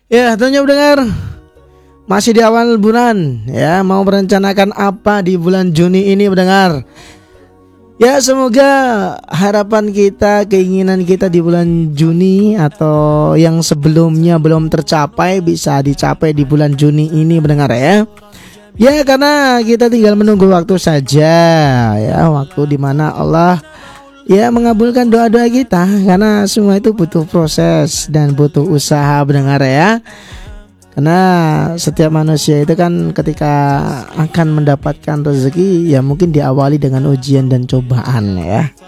Ya, tentunya mendengar masih di awal bulan ya, mau merencanakan apa di bulan Juni ini mendengar. Ya, semoga harapan kita, keinginan kita di bulan Juni atau yang sebelumnya belum tercapai bisa dicapai di bulan Juni ini mendengar ya. Ya, karena kita tinggal menunggu waktu saja ya, waktu dimana Allah ya mengabulkan doa-doa kita, karena semua itu butuh proses dan butuh usaha mendengar ya. Karena setiap manusia itu kan ketika akan mendapatkan rezeki ya mungkin diawali dengan ujian dan cobaan ya.